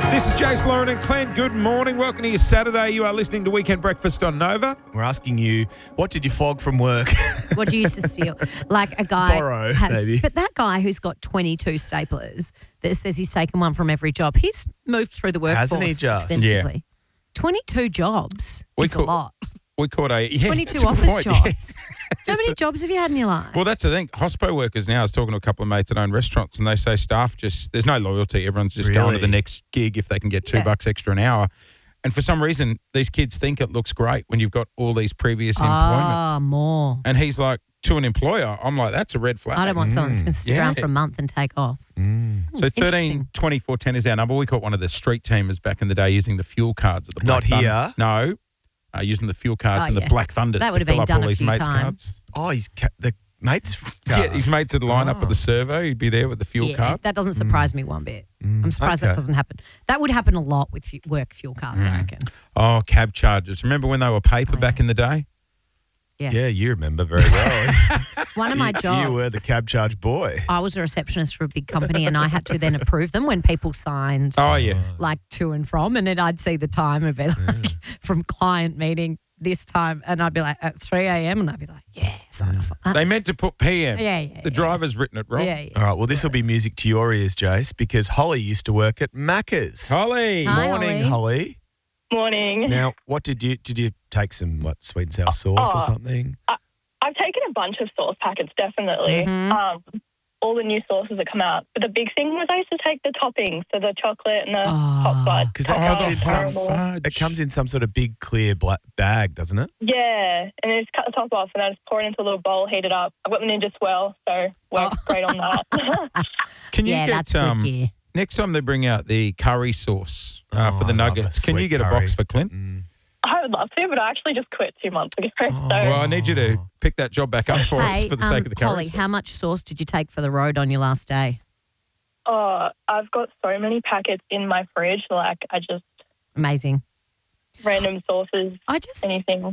This is Jace, Lauren and Clint. Good morning. Welcome to your Saturday. You are listening to Weekend Breakfast on Nova. We're asking you, what did you flog from work? What do you used to steal? Like a guy Borrow, has, maybe. But that guy who's got 22 staplers that says he's taken one from every job, he's moved through the workforce Hasn't he just? extensively. 22 jobs is a lot. We caught a... Yeah, 22 that's a good office point, jobs. yeah. How many jobs have you had in your life? Well, that's the thing. Hospo workers now, I was talking to a couple of mates that own restaurants and they say staff just... There's no loyalty. Everyone's just going to the next gig if they can get $2 extra an hour. And for some reason, these kids think it looks great when you've got all these previous employments. More. And he's like, to an employer, I'm like, that's a red flag. I don't want someone that's going to stick around for a month and take off. So 13 24 10 is our number. We caught one of the street teamers back in the day using the fuel cards at the Not Black here. Thunder. No. Using the fuel cards and the yeah. Black Thunders That to would have fill been up done all a his few mates' times. cards. Oh, the mates' cards. Yeah, his mates would line up at the servo. He'd be there with the fuel card. That doesn't surprise me one bit. I'm surprised that doesn't happen. That would happen a lot with work fuel cards, I reckon. Oh, cab charges. Remember when they were paper back in the day? Yeah, you remember very well. One of my jobs. You were the cab charge boy. I was a receptionist for a big company and I had to then approve them when people signed Oh, yeah. like to and from, and then I'd see the time and be like from client meeting this time, and I'd be like at 3 a.m. and I'd be like, yeah, sign off on that. They meant to put PM. The driver's written it wrong. Yeah. All right, well, this will be music to your ears, Jace, because Holly used to work at Macca's. Holly. Hi, Morning, Holly. Morning. Now, what did you take some sweet and sour sauce or something? I've taken a bunch of sauce packets, definitely. All the new sauces that come out. But the big thing was I used to take the toppings, so the chocolate and the hot fudge. Because It it comes in some sort of big clear black bag, doesn't it? Yeah, and then just cut the top off and I just pour it into a little bowl, heat it up. I've got the Ninja Swell, so works great on that. Can you Yeah, get that's good gear. next time they bring out the curry sauce for I the love nuggets? a Can you sweet get a curry. box for Clint? I would love to, but I actually just quit 2 months ago. So Well, I need you to pick that job back up for us for the sake of the curry Holly, sauce. how much sauce did you take for the road on your last day? I've got so many packets in my fridge. Like, I just, Amazing. random sauces, I just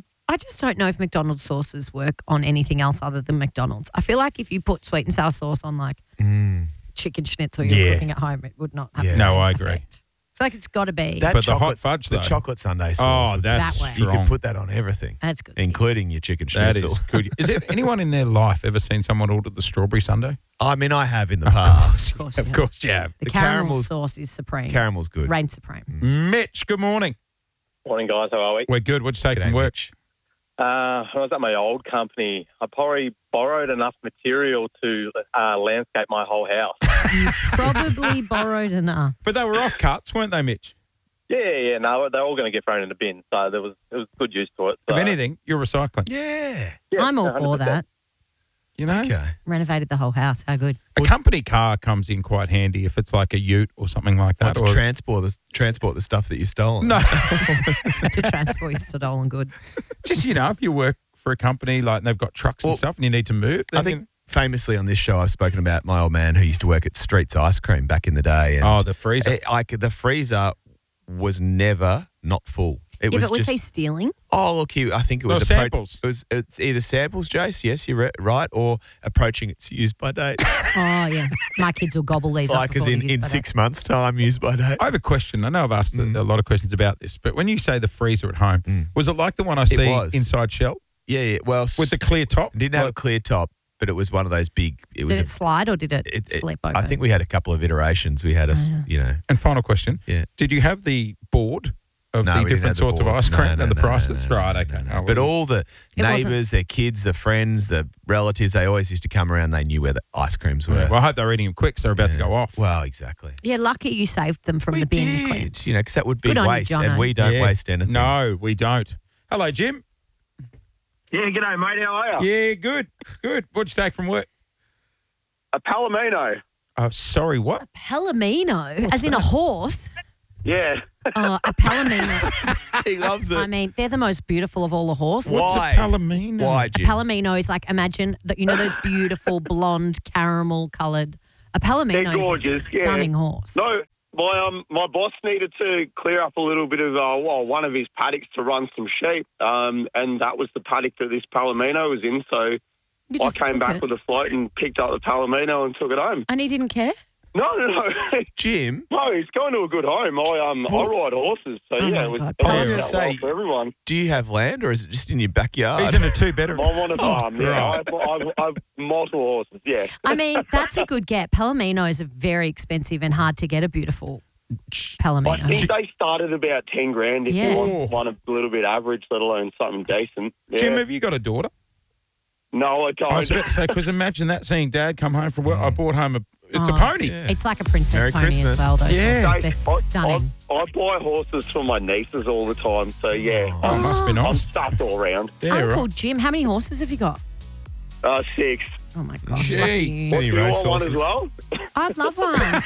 don't know if McDonald's sauces work on anything else other than McDonald's. I feel like if you put sweet and sour sauce on like chicken schnitzel you're cooking at home, it would not have the same No, I agree. effect. I feel like it's got to be. That But the hot chocolate- fudge, the though. chocolate sundae sauce. Oh, that's That way. you strong. can put that on everything, That's good. including your chicken That schnitzel. is good. Is there anyone in their life ever seen someone order the strawberry sundae? I mean, I have in the past. Of course, Of course you have. The caramel caramel sauce is supreme. Caramel's good. Reigns supreme. Mitch, good morning. Morning, guys. How are we? We're good. What'd you take G'day, from work? Mitch. When I was at my old company, I probably borrowed enough material to landscape my whole house. You probably borrowed enough. But they were off cuts, weren't they, Mitch? Yeah. No, they're all going to get thrown in the bin. So it was good use to it. So, If anything, you're recycling. Yeah. yeah, I'm all 100%. for that. You know? Okay. Renovated the whole house. How good. A company car comes in quite handy if it's like a ute or something like that. To transport the stuff that you've stolen. No, To transport your stolen goods. just, if you work for a company like and they've got trucks and stuff and you need to move. I think famously on this show I've spoken about my old man who used to work at Streets Ice Cream back in the day. And the freezer. the freezer was never not full. It was Was just. he stealing? Oh, look, I think it was samples. It's either samples, Jace. Yes, you're right, or approaching its use by date. Oh, yeah. My kids will gobble these up. Like as before in they use by 6 months' time, use by date. I have a question. I know I've asked a lot of questions about this, but when you say the freezer at home, was it like the one I see was. inside Shell Yeah. Well, with the clear top? it didn't have a clear top, but it was one of those big. It was. Did it slide or did it slip open? I think we had a couple of iterations. We had And final question. Yeah. Did you have the board of No, the we didn't different have the sorts of boards. ice cream No, and the no, prices? no. Right, okay. No, But all the It wasn't- neighbours, their kids, their friends, the relatives, they always used to come around. They knew where the ice creams were. Well, I hope they're eating them quick because they're about to go off. Well, exactly. Yeah, lucky you saved them from we the bin, did, Clint. because that would be Good on you, waste, and Jono. we don't Yeah. waste anything. No, we don't. Hello, Jim. Yeah, g'day, mate. How are you? Yeah, good. What'd you take from work? A Palomino. Oh, sorry, what? Palomino, as in a horse. Yeah. Oh, a Palomino. He loves it. I mean, they're the most beautiful of all the horses. Why? What's a palomino? Why, A Jim? Palomino is like, imagine that, those beautiful blonde caramel coloured. A Palomino They're gorgeous, is a stunning horse. No, my boss needed to clear up a little bit of one of his paddocks to run some sheep, and that was the paddock that this Palomino was in. So You I just came took back it. with a float and picked up the Palomino and took it home. And he didn't care? No. Jim? No, he's going to a good home. I ride horses, so Oh yeah, my it was God. I was going going to say, for everyone. do you have land or is it just in your backyard? He's in a two-bedroom. I'm on a farm, yeah. right. I've multiple horses, yeah. I mean, that's a good get. Palominos are very expensive and hard to get a beautiful Palomino. I think they started about 10 grand if Yeah. you want one a little bit average, let alone something decent. Yeah. Jim, have you got a daughter? No, I don't. I was about to say, because imagine that, seeing Dad come home from work. I brought home it's a Oh. pony. Yeah. It's like a princess Merry pony Christmas. as well, those Yeah. horses. They're stunning. I buy horses for my nieces all the time, so yeah, Oh, it must be I'm nice. stuffed all around. Yeah, Uncle right. Jim, how many horses have you got? 6. Oh, my gosh. Gee. Lucky you. Any Do you want one racehorses? as well? I'd love one.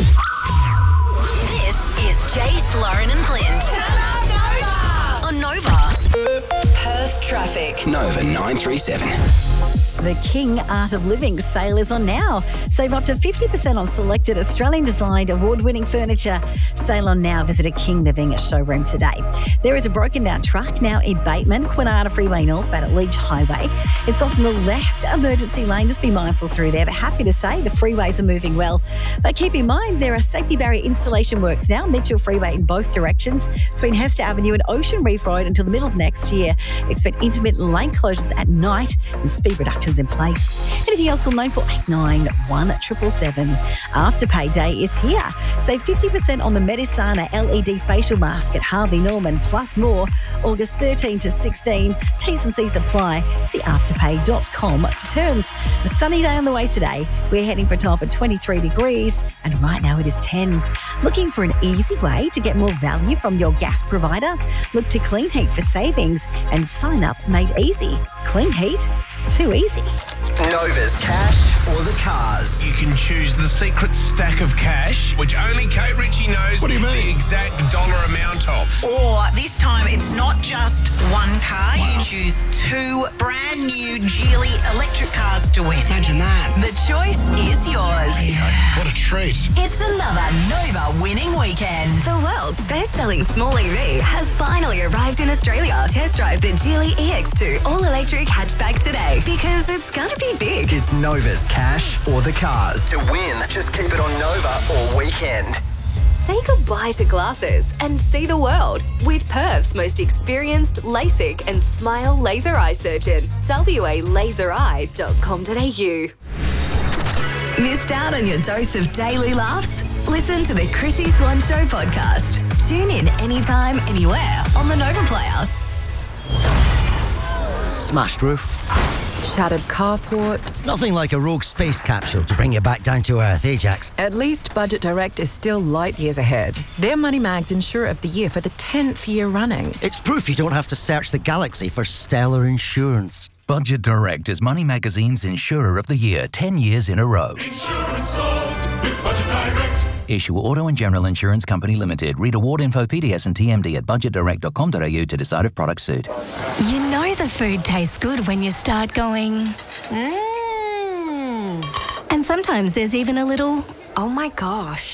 This is Jace, Lauren and Clint. On Nova. Perth traffic. Nova 937. The King Art of Living sale is on now. Save up to 50% on selected Australian-designed award-winning furniture. Sale on now. Visit a King Living showroom today. There is a broken-down truck now in Bateman, Kwinana Freeway northbound at Leach Highway. It's off in the left emergency lane. Just be mindful through there. But happy to say the freeways are moving well. But keep in mind there are safety barrier installation works now. Mitchell Freeway in both directions between Hester Avenue and Ocean Reef Road until the middle of next year. Expect intermittent lane closures at night and speed reductions in place. Anything else, call 9489 1777. Afterpay Day is here. Save 50% on the Medisana LED facial mask at Harvey Norman, plus more. August 13 to 16. T's and C's apply. See afterpay.com for terms. A sunny day on the way today. We're heading for a top of 23 degrees, and right now it is 10. Looking for an easy way to get more value from your gas provider? Look to Clean Heat for savings and sign up made easy. Clean Heat, too easy. Nova's cash or the cars. You can choose the secret stack of cash, which only Kate Ritchie knows the exact dollar amount of. Or this time it's not just one car, you choose 2 brand new Geely electric cars to win. Imagine that. The choice is yours. What a treat. It's another Nova winning weekend. The world's best-selling small EV has finally arrived in Australia. Test drive the Geely EX2 all-electric hatchback today because it's going to be big. It's Nova's cash or the cars. To win, just keep it on Nova all weekend. Say goodbye to glasses and see the world with Perth's most experienced LASIK and Smile laser eye surgeon. walaseri.com.au. Missed out on your dose of daily laughs? Listen to the Chrissy Swan Show podcast. Tune in anytime, anywhere on the Nova Player. Smashed roof. Shattered carport. Nothing like a rogue space capsule to bring you back down to earth, Ajax. At least Budget Direct is still light years ahead. They're Money Mag's Insurer of the Year for the 10th year running. It's proof you don't have to search the galaxy for stellar insurance. Budget Direct is Money Magazine's Insurer of the Year 10 years in a row. Insurance solved with Budget Direct. Issue Auto and General Insurance Company Limited. Read award info, PDS and TMD at budgetdirect.com.au to decide if products suit. You know the food tastes good when you start going, And sometimes there's even a little, oh my gosh.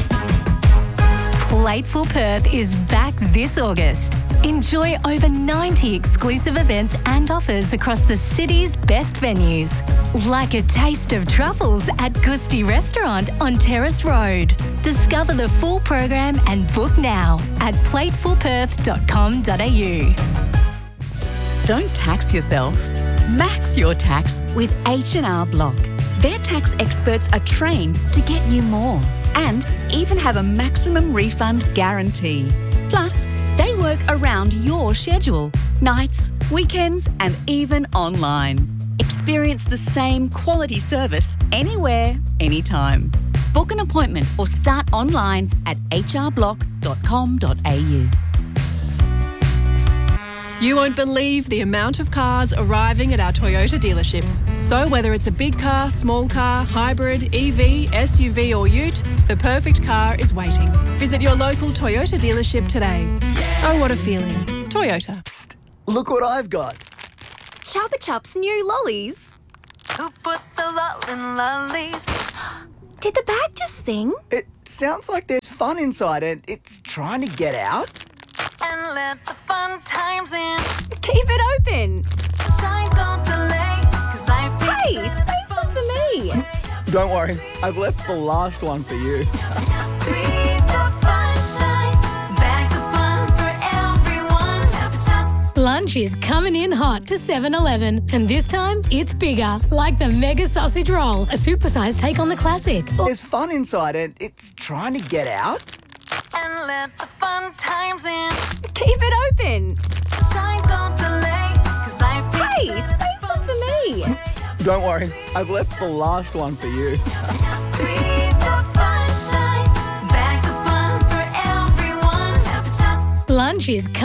Plateful Perth is back this August. Enjoy over 90 exclusive events and offers across the city's best venues. Like a taste of truffles at Gusti Restaurant on Terrace Road. Discover the full program and book now at platefulperth.com.au. Don't tax yourself. Max your tax with H&R Block. Their tax experts are trained to get you more and even have a maximum refund guarantee. Plus, they work around your schedule, nights, weekends, and even online. Experience the same quality service anywhere, anytime. Book an appointment or start online at hrblock.com.au. You won't believe the amount of cars arriving at our Toyota dealerships. So whether it's a big car, small car, hybrid, EV, SUV or ute, the perfect car is waiting. Visit your local Toyota dealership today. Oh, what a feeling. Toyota. Psst, look what I've got. Chupa Chups new lollies. Who put the lol in lollies? Did the bag just sing? It sounds like there's fun inside and it's trying to get out. And let the fun times in. Keep it open. Shine, don't delay, 'cause life takes Hey, save some for me. Don't worry, I've left the last one for you. Lunch is coming in hot to 7-Eleven, and this time it's bigger, like the Mega Sausage Roll, a supersized take on the classic. There's fun inside it. It's trying to get out. And let the fun times in. Keep it open. Shine, don't delay, 'cause I've tasted. Hey, save some for me. Don't worry, I've left the last one for you. Lunch is